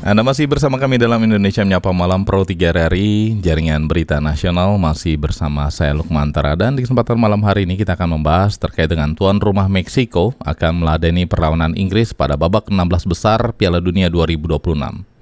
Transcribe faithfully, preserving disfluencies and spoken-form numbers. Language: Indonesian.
Anda masih bersama kami dalam Indonesia Menyapa Malam Pro tiga R R I, Jaringan Berita Nasional, masih bersama saya Lukman Tara. Dan di kesempatan malam hari ini kita akan membahas terkait dengan tuan rumah Meksiko akan meladeni perlawanan Inggris pada babak enam belas besar Piala Dunia dua ribu dua puluh enam.